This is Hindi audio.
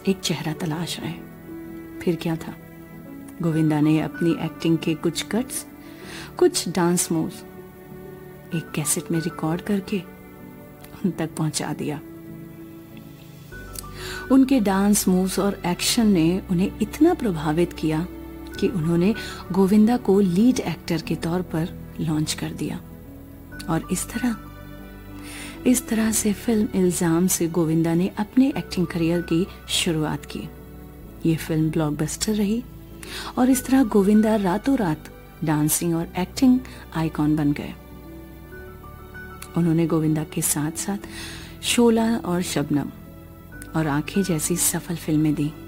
एक चेहरा तलाश रहे। फिर क्या था, गोविंदा ने अपनी एक्टिंग के कुछ कट्स, कुछ डांस मूव्स एक कैसेट में रिकॉर्ड करके उन तक पहुंचा दिया। उनके डांस मूव्स और एक्शन ने उन्हें इतना प्रभावित किया कि उन्होंने गोविंदा को लीड एक्टर के तौर पर लॉन्च कर दिया। और इस तरह से फिल्म इल्जाम से गोविंदा ने अपने एक्टिंग करियर की शुरुआत की। ये फिल्म ब्लॉकबस्टर रही और इस तरह गोविंदा रातों रात डांसिंग और एक्टिंग आइकॉन बन गए। उन्होंने गोविंदा के साथ साथ शोला और शबनम और आंखें जैसी सफल फिल्में दी।